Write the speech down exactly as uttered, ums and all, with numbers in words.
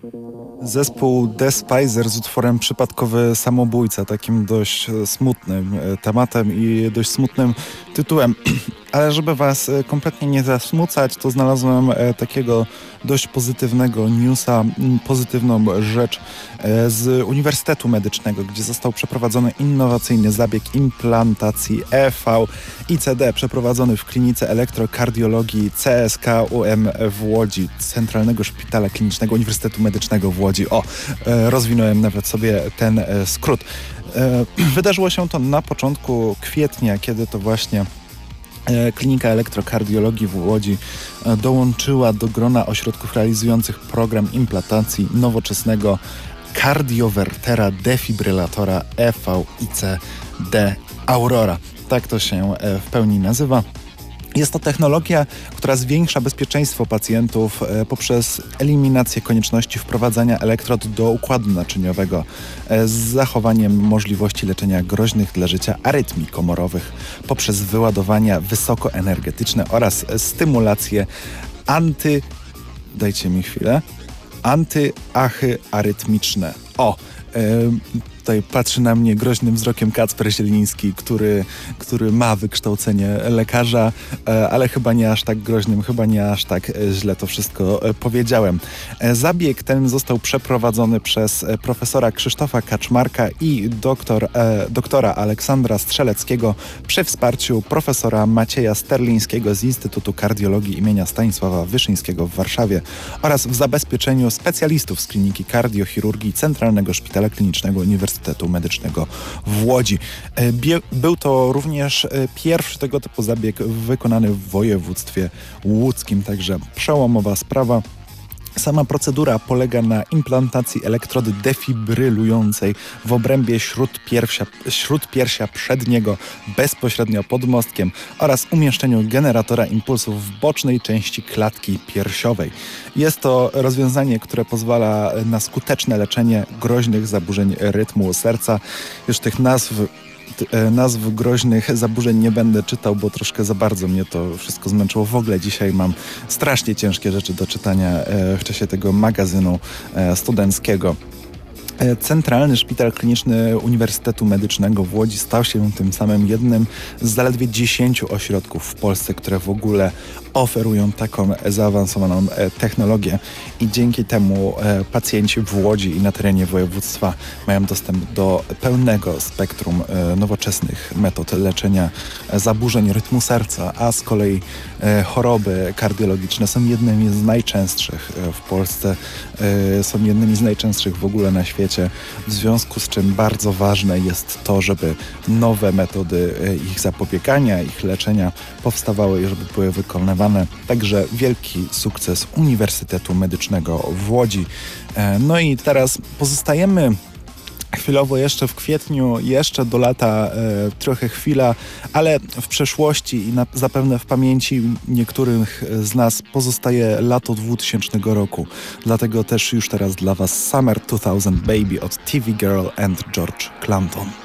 Zespół Despiser z utworem Przypadkowy Samobójca, takim dość smutnym tematem i dość smutnym tytułem. Ale żeby was kompletnie nie zasmucać, to znalazłem takiego dość pozytywnego newsa, pozytywną rzecz z Uniwersytetu Medycznego, gdzie został przeprowadzony innowacyjny zabieg implantacji E V I C D, przeprowadzony w klinice elektrokardiologii C S K U M w Łodzi, Centralnego Szpitala Klinicznego Uniwersytetu Medycznego w Łodzi. O, rozwinąłem nawet sobie ten skrót. Wydarzyło się to na początku kwietnia, kiedy to właśnie Klinika Elektrokardiologii w Łodzi dołączyła do grona ośrodków realizujących program implantacji nowoczesnego kardiowertera defibrylatora E V I C D Aurora. Tak to się w pełni nazywa. Jest to technologia, która zwiększa bezpieczeństwo pacjentów poprzez eliminację konieczności wprowadzania elektrod do układu naczyniowego z zachowaniem możliwości leczenia groźnych dla życia arytmii komorowych poprzez wyładowania wysokoenergetyczne oraz stymulację anty... dajcie mi chwilę... antyachy-arytmiczne. O! Yy, Tutaj patrzy na mnie groźnym wzrokiem Kacper Zieliński, który, który ma wykształcenie lekarza, ale chyba nie aż tak groźnym, chyba nie aż tak źle to wszystko powiedziałem. Zabieg ten został przeprowadzony przez profesora Krzysztofa Kaczmarka i doktor, doktora Aleksandra Strzeleckiego przy wsparciu profesora Macieja Sterlińskiego z Instytutu Kardiologii imienia Stanisława Wyszyńskiego w Warszawie oraz w zabezpieczeniu specjalistów z Kliniki Kardiochirurgii Centralnego Szpitala Klinicznego Uniwersytetu Medycznego w Łodzi. Był to również pierwszy tego typu zabieg wykonany w województwie łódzkim, także przełomowa sprawa. Sama procedura polega na implantacji elektrody defibrylującej w obrębie śródpiersia, śródpiersia przedniego bezpośrednio pod mostkiem oraz umieszczeniu generatora impulsów w bocznej części klatki piersiowej. Jest to rozwiązanie, które pozwala na skuteczne leczenie groźnych zaburzeń rytmu serca. Już tych nazw Nazw groźnych zaburzeń nie będę czytał, bo troszkę za bardzo mnie to wszystko zmęczyło. W ogóle dzisiaj mam strasznie ciężkie rzeczy do czytania w czasie tego magazynu studenckiego. Centralny Szpital Kliniczny Uniwersytetu Medycznego w Łodzi stał się tym samym jednym z zaledwie dziesięciu ośrodków w Polsce, które w ogóle oferują taką zaawansowaną technologię i dzięki temu pacjenci w Łodzi i na terenie województwa mają dostęp do pełnego spektrum nowoczesnych metod leczenia zaburzeń rytmu serca, a z kolei choroby kardiologiczne są jednymi z najczęstszych w Polsce, są jednymi z najczęstszych w ogóle na świecie. W związku z czym bardzo ważne jest to, żeby nowe metody ich zapobiegania, ich leczenia powstawały i żeby były wykonywane. Także wielki sukces Uniwersytetu Medycznego w Łodzi. No i teraz pozostajemy chwilowo jeszcze w kwietniu, jeszcze do lata e, trochę chwila, ale w przeszłości i na, zapewne w pamięci niektórych z nas pozostaje lato dwutysięcznego roku. Dlatego też już teraz dla was Summer dwa tysiące Baby od T V Girl and George Clanton.